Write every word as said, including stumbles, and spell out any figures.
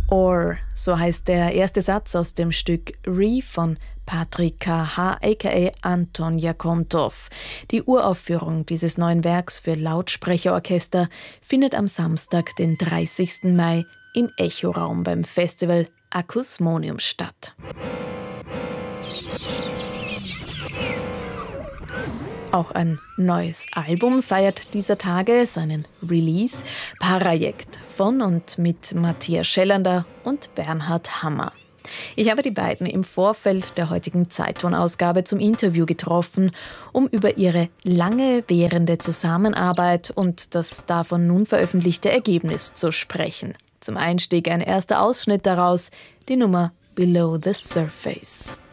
Or, so heißt der erste Satz aus dem Stück Re von Patrick K H aka Anton Jakontov. Die Uraufführung dieses neuen Werks für Lautsprecherorchester findet am Samstag, den dreißigsten Mai, im Echoraum beim Festival Akusmonium statt. Auch ein neues Album feiert dieser Tage seinen Release, Parajekt von und mit Matthias Schellander und Bernhard Hammer. Ich habe die beiden im Vorfeld der heutigen Zeittonausgabe zum Interview getroffen, um über ihre lange währende Zusammenarbeit und das davon nun veröffentlichte Ergebnis zu sprechen. Zum Einstieg ein erster Ausschnitt daraus, die Nummer Below the Surface.